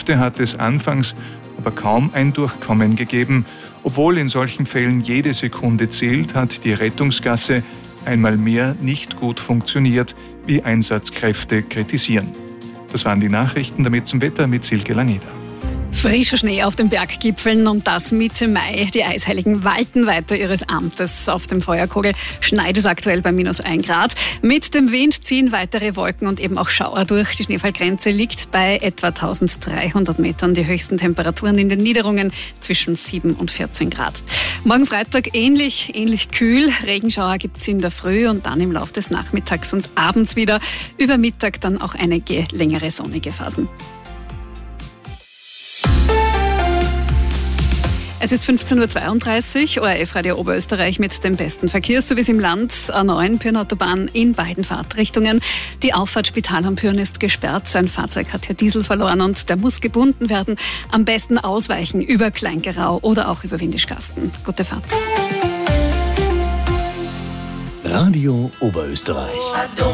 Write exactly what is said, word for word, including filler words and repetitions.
Kräfte hat es anfangs aber kaum ein Durchkommen gegeben. Obwohl in solchen Fällen jede Sekunde zählt, hat die Rettungsgasse einmal mehr nicht gut funktioniert, wie Einsatzkräfte kritisieren. Das waren die Nachrichten, damit zum Wetter mit Silke Langeder. Frischer Schnee auf den Berggipfeln und das Mitte Mai. Die Eisheiligen walten weiter ihres Amtes. Auf dem Feuerkogel schneit es aktuell bei minus ein Grad. Mit dem Wind ziehen weitere Wolken und eben auch Schauer durch. Die Schneefallgrenze liegt bei etwa dreizehnhundert Metern. Die höchsten Temperaturen in den Niederungen zwischen sieben und vierzehn Grad. Morgen Freitag ähnlich, ähnlich kühl. Regenschauer gibt es in der Früh und dann im Laufe des Nachmittags und abends wieder. Über Mittag dann auch einige längere sonnige Phasen. Es ist fünfzehn Uhr zweiunddreißig, O R F Radio Oberösterreich mit dem besten Verkehrsservice im Land. A neun Pyhrn-Autobahn in beiden Fahrtrichtungen. Die Auffahrt Spital am Pyhrn ist gesperrt. Sein Fahrzeug hat hier Diesel verloren und der muss gebunden werden. Am besten ausweichen über Kleingerau oder auch über Windischgasten. Gute Fahrt. Radio Oberösterreich.